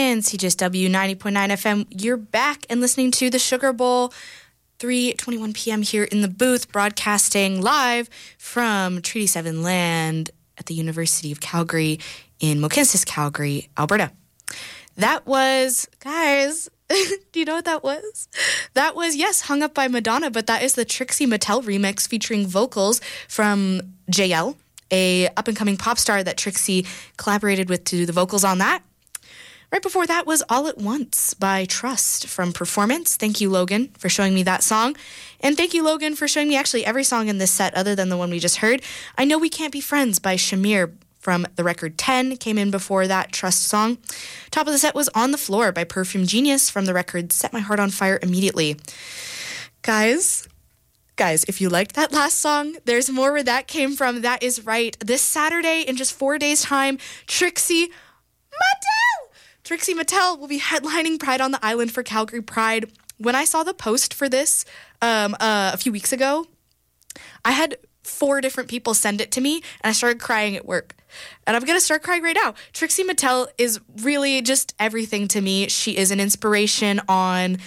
in CJSW 90.9 FM. You're back and listening to the Sugar Bowl, 3:21 p.m. here in the booth, broadcasting live from Treaty 7 land at the University of Calgary in Mohkinstsis, Calgary, Alberta. That was, guys, do you know what that was? That was, yes, Hung Up by Madonna, but that is the Trixie Mattel remix featuring vocals from JL, a up-and-coming pop star that Trixie collaborated with to do the vocals on that. Right before that was All at Once by Trust from Performance. Thank you, Logan, for showing me that song. And thank you, Logan, for showing me actually every song in this set other than the one we just heard. I Know We Can't Be Friends by Shamir from the record 10 came in before that Trust song. Top of the set was On the Floor by Perfume Genius from the record Set My Heart on Fire Immediately. Guys, if you liked that last song, there's more where that came from. That is right. This Saturday, in just 4 days' time, Trixie Mattel will be headlining Pride on the Island for Calgary Pride. When I saw the post for this a few weeks ago, I had 4 different people send it to me, and I started crying at work. And I'm going to start crying right now. Trixie Mattel is really just everything to me. She is an inspiration on,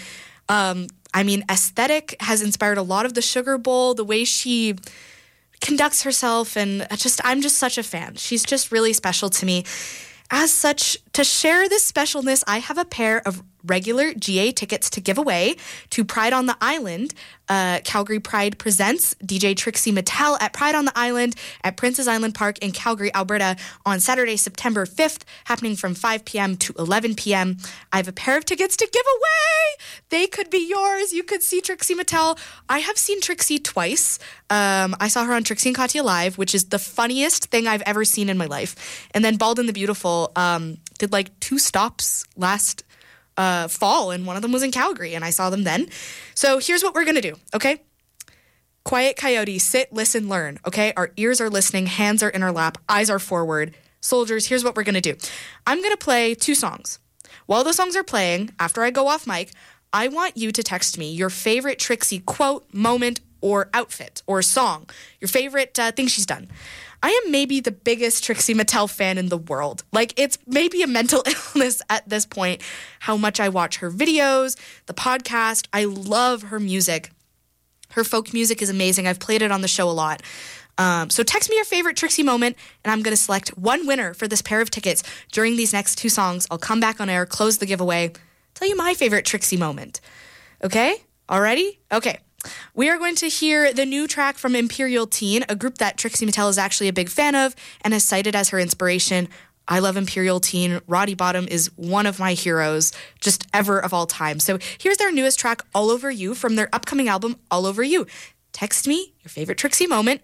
aesthetic, has inspired a lot of the Sugar Bowl, the way she conducts herself, and I'm just such a fan. She's just really special to me. As such, to share this specialness, I have a pair of regular GA tickets to give away to Pride on the Island. Calgary Pride presents DJ Trixie Mattel at Pride on the Island at Prince's Island Park in Calgary, Alberta on Saturday, September 5th, happening from 5 p.m. to 11 p.m. I have a pair of tickets to give away. They could be yours. You could see Trixie Mattel. I have seen Trixie twice. I saw her on Trixie and Katya Live, which is the funniest thing I've ever seen in my life. And then Bald and the Beautiful did like 2 stops last fall, and one of them was in Calgary, and I saw them then. So here's what we're going to do, okay? Quiet Coyote, sit, listen, learn, okay? Our ears are listening, hands are in our lap, eyes are forward. Soldiers, here's what we're going to do. I'm going to play 2 songs. While those songs are playing, after I go off mic, I want you to text me your favorite Trixie quote, moment, or outfit, or song, your favorite thing she's done. I am maybe the biggest Trixie Mattel fan in the world. Like, it's maybe a mental illness at this point, how much I watch her videos, the podcast. I love her music. Her folk music is amazing. I've played it on the show a lot. So text me your favorite Trixie moment, and I'm going to select one winner for this pair of tickets during these next 2 songs. I'll come back on air, close the giveaway, tell you my favorite Trixie moment. Okay? All ready? Okay. We are going to hear the new track from Imperial Teen, a group that Trixie Mattel is actually a big fan of and has cited as her inspiration. I love Imperial Teen. Roddy Bottum is one of my heroes, just ever of all time. So here's their newest track, All Over You, from their upcoming album, All Over You. Text me your favorite Trixie moment,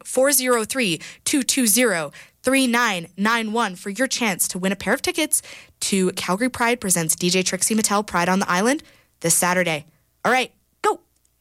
403-220-3991 for your chance to win a pair of tickets to Calgary Pride presents DJ Trixie Mattel Pride on the Island this Saturday. All right.